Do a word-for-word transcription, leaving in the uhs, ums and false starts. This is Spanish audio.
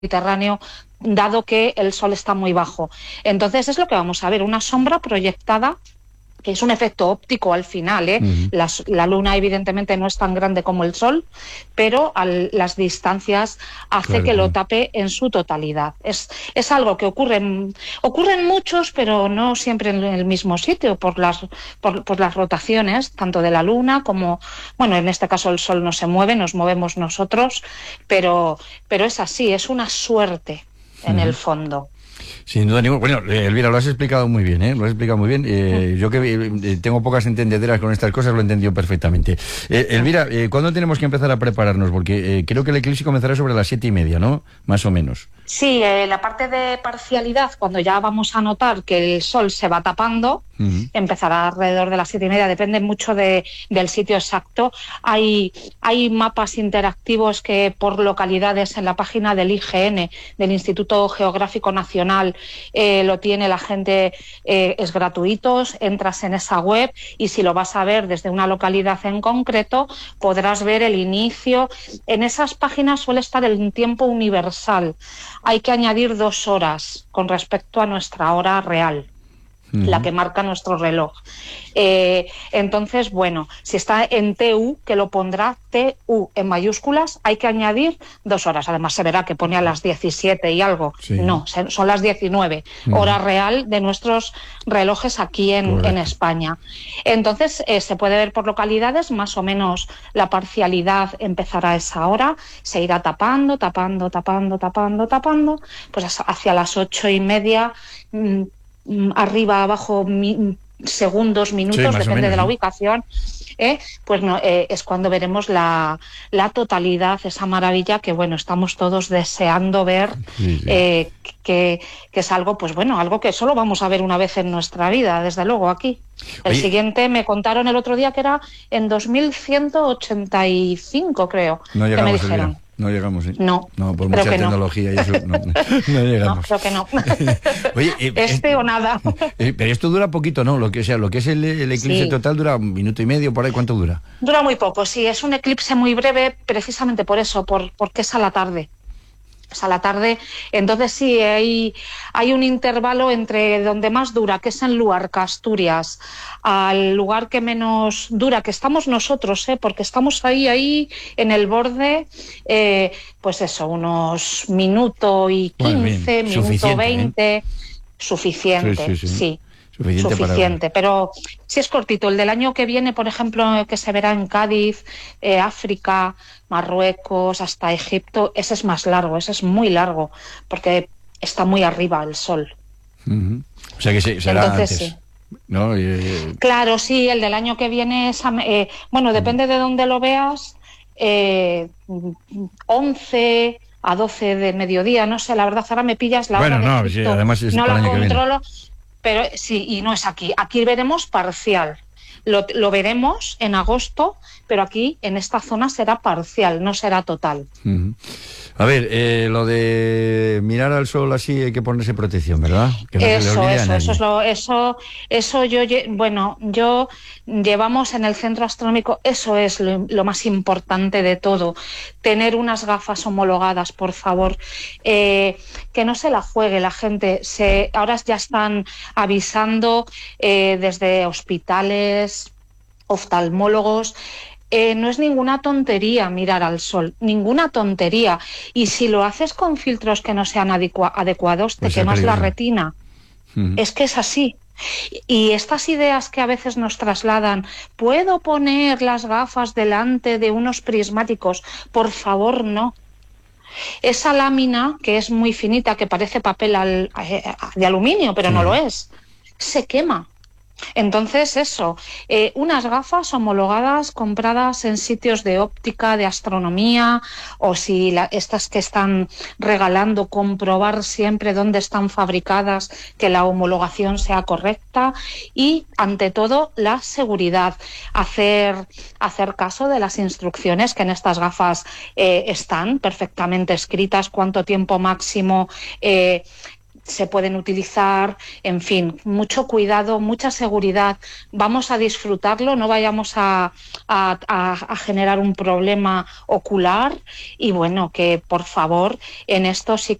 Mediterráneo, dado que el sol está muy bajo. Entonces es lo que vamos a ver, una sombra proyectada, que es un efecto óptico al final, ¿eh? Uh-huh. la, la luna evidentemente no es tan grande como el sol, pero a las distancias hace claro, que claro. lo tape en su totalidad. Es, es algo que ocurre en, ocurre en muchos, pero no siempre en el mismo sitio, por las, por, por las rotaciones, tanto de la luna como, bueno, en este caso el sol no se mueve, nos movemos nosotros, pero, pero es así, es una suerte en uh-huh. el fondo. Sin duda ninguna. Bueno, Elvira, lo has explicado muy bien, ¿eh? Lo has explicado muy bien. Eh, yo que eh, tengo pocas entendederas con estas cosas, lo he entendido perfectamente. Eh, Elvira, eh, ¿cuándo tenemos que empezar a prepararnos? Porque eh, creo que el eclipse comenzará sobre las siete y media, ¿no? Más o menos. Sí, eh, la parte de parcialidad, cuando ya vamos a notar que el sol se va tapando, uh-huh. empezará alrededor de las siete y media, depende mucho de, del sitio exacto. Hay, hay mapas interactivos que por localidades en la página del I G N, del Instituto Geográfico Nacional, eh, lo tiene la gente, eh, es gratuito, entras en esa web y si lo vas a ver desde una localidad en concreto, podrás ver el inicio. En esas páginas suele estar el tiempo universal. Hay que añadir dos horas con respecto a nuestra hora real, uh-huh. la que marca nuestro reloj. Eh, entonces, bueno, si está en T U, que lo pondrá T U en mayúsculas, hay que añadir dos horas. Además, se verá que pone a las diecisiete y algo. Sí. No, son las diecinueve, uh-huh. hora real de nuestros relojes aquí en, en España. Entonces, eh, se puede ver por localidades, más o menos la parcialidad empezará a esa hora, se irá tapando, tapando, tapando, tapando, tapando, pues hacia las ocho y media, mmm, arriba, abajo, mi, segundos, minutos, sí, depende menos, de la ¿sí? ubicación, ¿eh? pues no, eh, es cuando veremos la, la totalidad, esa maravilla que, bueno, estamos todos deseando ver, sí, sí. Eh, que, que es algo, pues bueno, algo que solo vamos a ver una vez en nuestra vida, desde luego aquí. El Oye, siguiente me contaron el otro día que era en dos mil ciento ochenta y cinco, creo, no que me dijeron. No llegamos, ¿sí? No, no por mucha tecnología no. y eso no, no llegamos. No, creo que no. Oye, eh, este eh, o nada. Eh, pero esto dura poquito, ¿no? Lo que, o sea, lo que es el, el eclipse sí. total dura un minuto y medio, por ahí, ¿cuánto dura? Dura muy poco, sí, es un eclipse muy breve, precisamente por eso, por, porque es a la tarde. A la tarde, entonces sí, hay, hay un intervalo entre donde más dura, que es en Luarca, Asturias, al lugar que menos dura, que estamos nosotros, ¿eh? Porque estamos ahí, ahí, en el borde, eh, pues eso, unos minuto y quince, bueno, minuto veinte, ¿eh? Suficiente, sí. sí, sí. sí. Suficiente, suficiente para... pero si es cortito. El del año que viene, por ejemplo, que se verá en Cádiz, eh, África, Marruecos, hasta Egipto, ese es más largo, ese es muy largo, porque está muy arriba el sol. Uh-huh. O sea que se, será Entonces, antes. Sí. ¿No? Eh... Claro, sí, el del año que viene es, eh, bueno, depende de dónde lo veas, eh, once a doce de mediodía, no sé, la verdad, ahora me pillas la bueno, hora no, de Egipto, sí, además es no para la el año controlo. Que viene. Pero sí, y no es aquí. Aquí veremos parcial. Lo, lo veremos en agosto, pero aquí, en esta zona, será parcial, no será total. Uh-huh. A ver, eh, lo de mirar al sol así hay que ponerse protección, ¿verdad? Que no eso, se le olvide eso, a nadie. eso es lo, eso, eso yo, bueno, yo llevamos en el centro astronómico, eso es lo, lo más importante de todo, tener unas gafas homologadas, por favor, eh, que no se la juegue la gente. Se, ahora ya están avisando eh, desde hospitales, oftalmólogos. Eh, no es ninguna tontería mirar al sol, ninguna tontería. Y si lo haces con filtros que no sean adecua- adecuados, te pues quemas la retina. Uh-huh. Es que es así. Y estas ideas que a veces nos trasladan, ¿puedo poner las gafas delante de unos prismáticos? Por favor, no. Esa lámina, que es muy finita, que parece papel al, de aluminio, pero sí. no lo es, se quema. Entonces eso, eh, unas gafas homologadas, compradas en sitios de óptica, de astronomía, o si la, estas que están regalando, comprobar siempre dónde están fabricadas, que la homologación sea correcta y, ante todo, la seguridad. Hacer, hacer caso de las instrucciones que en estas gafas eh, están perfectamente escritas, cuánto tiempo máximo... Eh, se pueden utilizar, en fin, mucho cuidado, mucha seguridad. Vamos a disfrutarlo, no vayamos a, a, a, a generar un problema ocular y bueno, que por favor en esto sí